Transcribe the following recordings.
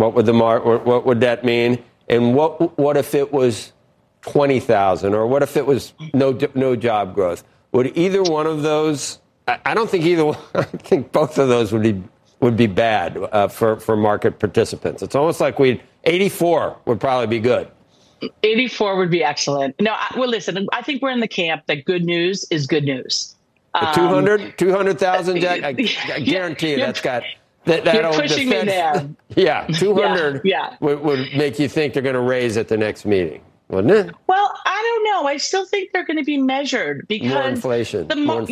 What would that mean? And what if it was 20,000, or what if it was no job growth? Would either one of those? I don't think either one. I think both of those would be bad for market participants. It's almost like 84 would probably be good. 84 would be excellent. No, well, listen, I think we're in the camp that good news is good news. 200,000, Jack. I guarantee you that's got. You're pushing me there. Yeah, 200 would make you think they're going to raise at the next meeting, wouldn't it? Well, I don't know. I still think they're going to be measured because more inflation. More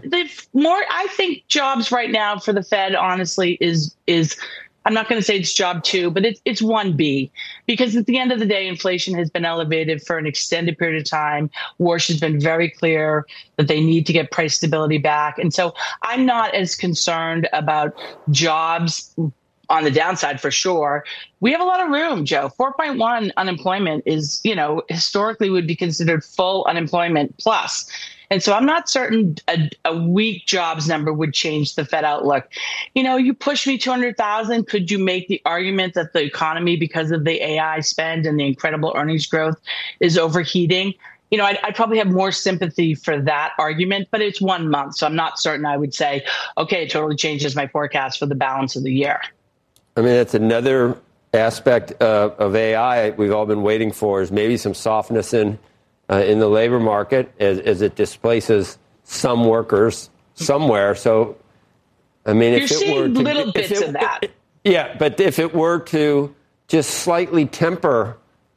I think jobs right now for the Fed, honestly, is I'm not going to say it's job 2, but it's 1B, because at the end of the day, inflation has been elevated for an extended period of time. Warsh has been very clear that they need to get price stability back. And so I'm not as concerned about jobs on the downside for sure. We have a lot of room, Joe. 4.1 unemployment is, historically would be considered full unemployment plus. And so I'm not certain a weak jobs number would change the Fed outlook. You push me 200,000. Could you make the argument that the economy, because of the AI spend and the incredible earnings growth, is overheating? I'd probably have more sympathy for that argument, but it's 1 month. So I'm not certain I would say, okay, it totally changes my forecast for the balance of the year. I mean, that's another aspect of AI we've all been waiting for, is maybe some softness in the labor market as it displaces some workers somewhere. So, I mean, you're seeing little bits of that. Yeah, but if it were to just slightly temper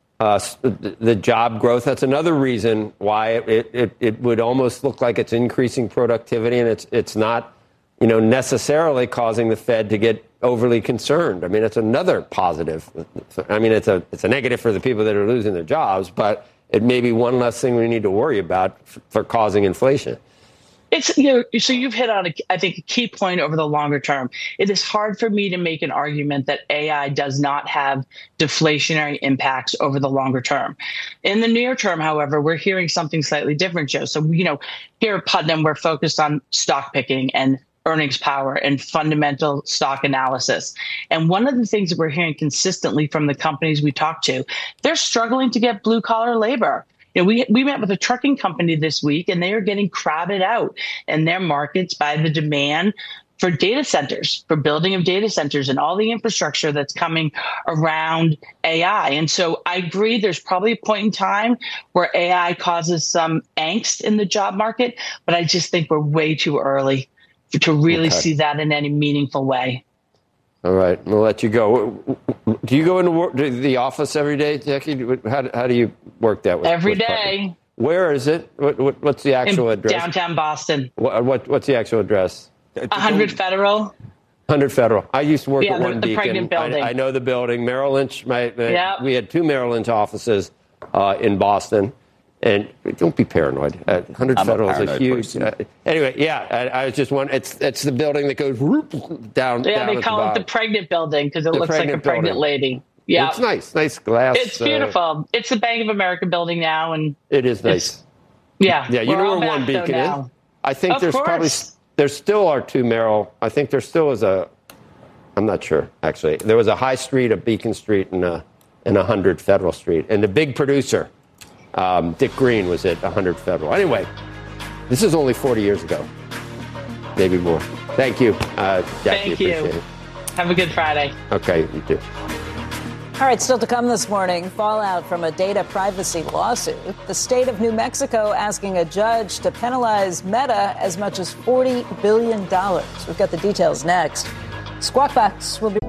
the job growth, that's another reason why it would almost look like it's increasing productivity, and it's not, necessarily causing the Fed to get overly concerned. I mean, it's another positive. I mean, it's a negative for the people that are losing their jobs, but it may be one less thing we need to worry about for causing inflation. So you've hit on, I think, a key point over the longer term. It is hard for me to make an argument that AI does not have deflationary impacts over the longer term. In the near term, however, we're hearing something slightly different, Joe. So, here at Putnam, we're focused on stock picking and earnings power and fundamental stock analysis. And one of the things that we're hearing consistently from the companies we talk to, they're struggling to get blue collar labor. We met with a trucking company this week, and they are getting crowded out in their markets by the demand for data centers, for building of data centers and all the infrastructure that's coming around AI. And so I agree, there's probably a point in time where AI causes some angst in the job market, but I just think we're way too early to really see that in any meaningful way. All right, we'll let you go. Do you go into the office every day, Jackie? How do you work that? Every day. Where is it? What's the actual address? Downtown Boston. What's the actual address? 100 Federal. 100 Federal. I used to work at One the Beacon. pregnant building. I know the building. Merrill Lynch. We had 2 Merrill Lynch offices in Boston. And don't be paranoid. 100 Federal is a huge. Anyway, yeah, I was just wondering. It's the building that goes down. Yeah, they call it the pregnant building because it looks like a pregnant lady. Yeah, it's nice glass. It's beautiful. It's the Bank of America building now, and it is nice. Yeah. You know where One Beacon is? I think there still are 2 Merrill. I think there still is a. I'm not sure actually. There was a High Street, a Beacon Street, and a 100 Federal Street, and the big producer. Dick Green was at 100 Federal. Anyway, this is only 40 years ago. Maybe more. Thank you, Jackie. Thank you. Appreciate it. Have a good Friday. Okay, you too. All right, still to come this morning, fallout from a data privacy lawsuit. The state of New Mexico asking a judge to penalize Meta as much as $40 billion. We've got the details next. Squawk Box will be